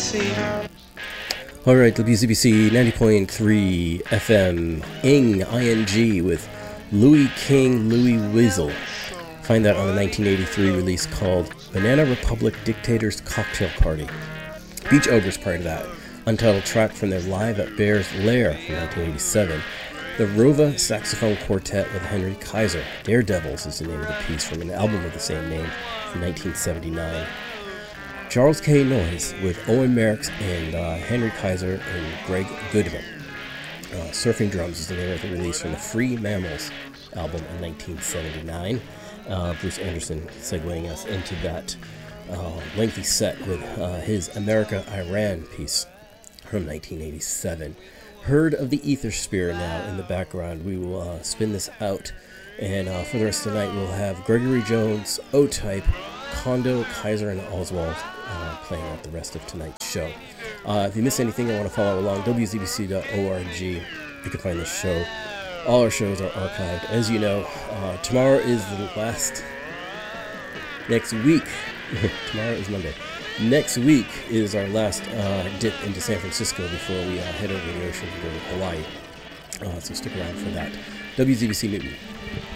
All right, WZBC 90.3 FM, ING with Louis King, Louis Weasel. Find that on a 1983 release called Banana Republic Dictator's Cocktail Party. Beach Ogres part of that. Untitled track from their Live at Bear's Lair from 1987. The Rova Saxophone Quartet with Henry Kaiser. Daredevils is the name of the piece from an album of the same name from 1979. Charles K. Noyes with Owen Merrickx and Henry Kaiser and Greg Goodman. Surfing Drums is the name of the release from the Free Mammals album in 1979. Bruce Anderson segueing us into that lengthy set with his America-Iran piece from 1987. Herd of the Ether Sphere now in the background. We will spin this out, and for the rest of the night we'll have Gregory Jones, O-Type, Kondo, Kaiser, and Oswald playing out the rest of tonight's show. If you miss anything or want to follow along, wzbc.org. You can find the show. All our shows are archived. As you know, tomorrow is the last... Next week. Tomorrow is Monday. Next week is our last dip into San Francisco before we head over the ocean to go to Hawaii. So stick around for that. WZBC Newton.